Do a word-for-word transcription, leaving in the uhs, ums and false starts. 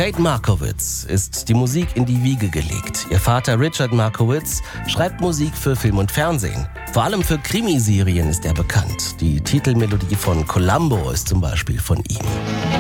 Kate Markowitz ist die Musik in die Wiege gelegt. Ihr Vater Richard Markowitz schreibt Musik für Film und Fernsehen. Vor allem für Krimiserien ist er bekannt. Die Titelmelodie von Columbo ist zum Beispiel von ihm.